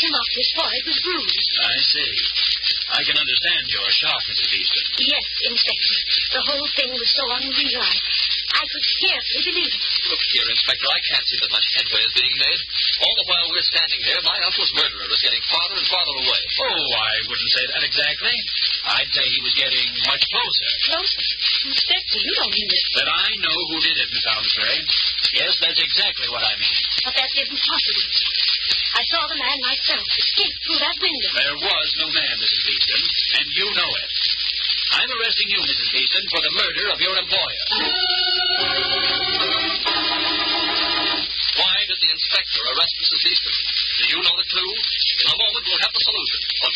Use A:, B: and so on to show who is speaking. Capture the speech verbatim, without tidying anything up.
A: him up. His forehead was bruised.
B: I see. I can understand your shock, Missus Easton.
A: Yes, Inspector. The whole thing was so unreal. I, I could scarcely believe it.
C: Look here, Inspector, I can't see that much headway is being made. All the while we're standing here, my uncle's murderer is getting farther and farther away.
B: Oh, I wouldn't say that exactly. I'd say he was getting much closer.
A: Closer? Inspector, you don't mean it.
B: That I know who did it, Miss Armstrong. Yes, that's exactly what I mean.
A: But that isn't possible. I saw the man myself escape through that window.
B: There was no man, Missus Beeston, and you know it. I'm arresting you, Missus Beeston, for the murder of your employer.
C: Why did the inspector arrest Missus Beeston? Do you know the clue? In a moment, we'll have the solution. But